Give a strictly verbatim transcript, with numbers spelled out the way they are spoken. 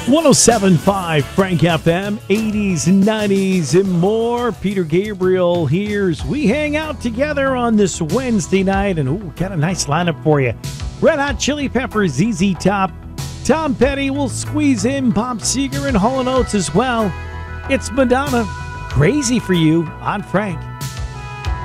one oh seven point five Frank F M, eighties, nineties, and more. Peter Gabriel here as we hang out together on this Wednesday night. And ooh, got a nice lineup for you. Red Hot Chili Peppers, Z Z Top, Tom Petty will squeeze in, Bob Seger, and Hall and Oates as well. It's Madonna, Crazy for You on Frank.